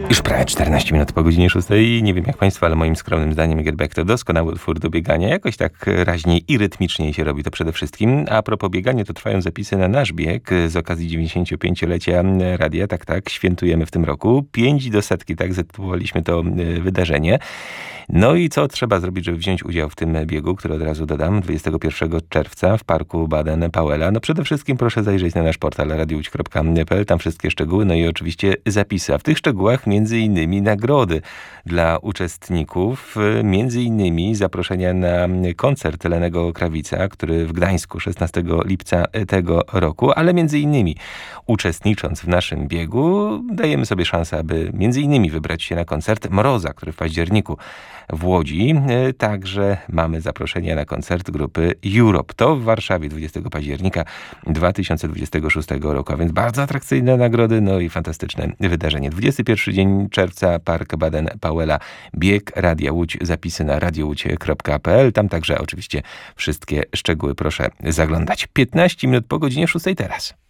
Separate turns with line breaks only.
Już prawie 14 minut po godzinie 6. Nie wiem jak Państwo, ale moim skromnym zdaniem Get Back to doskonały utwór do biegania. Jakoś tak raźniej i rytmiczniej się robi to przede wszystkim. A propos biegania, to trwają zapisy na nasz bieg z okazji 95-lecia radia. Tak, świętujemy w tym roku. 5 do setki, tak zatytułowaliśmy to wydarzenie. No i co trzeba zrobić, żeby wziąć udział w tym biegu, który od razu dodam, 21 czerwca w Parku Baden-Powella. No przede wszystkim proszę zajrzeć na nasz portal radiowódź.pl, tam wszystkie szczegóły, no i oczywiście zapisy. A w tych szczegółach między innymi nagrody dla uczestników, między innymi zaproszenia na koncert Lennego Krawica, który w Gdańsku 16 lipca tego roku, ale między innymi uczestnicząc w naszym biegu, dajemy sobie szansę, aby między innymi wybrać się na koncert Mroza, który w październiku w Łodzi. Także mamy zaproszenie na koncert grupy Europe. To w Warszawie 20 października 2026 roku, a więc bardzo atrakcyjne nagrody, no i fantastyczne wydarzenie. 21 dzień czerwca, Park Baden-Powella, bieg Radia Łódź, zapisy na radiowódź.pl. Tam także oczywiście wszystkie szczegóły proszę zaglądać. 15 minut po godzinie 6 teraz.